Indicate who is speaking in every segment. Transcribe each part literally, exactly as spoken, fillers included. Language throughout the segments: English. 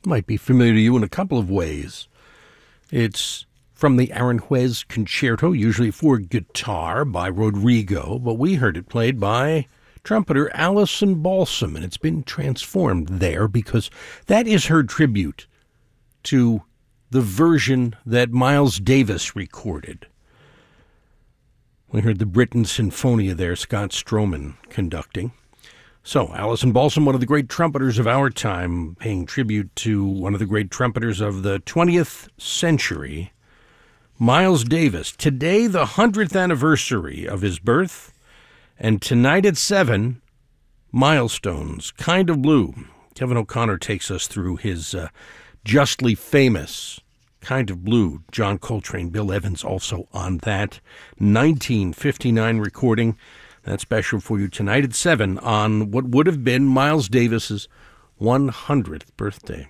Speaker 1: Might be familiar to you in a couple of ways. It's from the Aranjuez Concerto, usually for guitar, by Rodrigo, but we heard it played by trumpeter Alison Balsam, and it's been transformed there because that is her tribute to the version that Miles Davis recorded. We heard the Britten Sinfonia there, Scott Stroman conducting. So, Alison Balsam, one of the great trumpeters of our time, paying tribute to one of the great trumpeters of the twentieth century, Miles Davis. Today, the hundredth anniversary of his birth, and tonight at seven, milestones, Kind of Blue. Kevin O'Connor takes us through his uh, justly famous Kind of Blue. John Coltrane, Bill Evans also on that nineteen fifty-nine recording. That's special for you tonight at seven on what would have been Miles Davis's one hundredth birthday.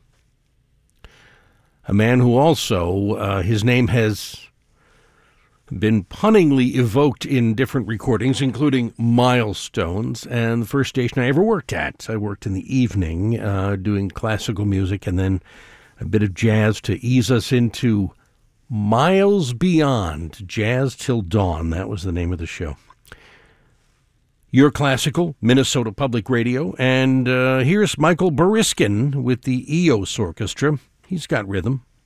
Speaker 1: A man who also, uh, his name has been punningly evoked in different recordings, including Milestones, and the first station I ever worked at. I worked in the evening uh, doing classical music and then a bit of jazz to ease us into Miles Beyond, Jazz Till Dawn. That was the name of the show. Your Classical, Minnesota Public Radio, and uh, here's Michael Bariskin with the E O S Orchestra. He's got rhythm.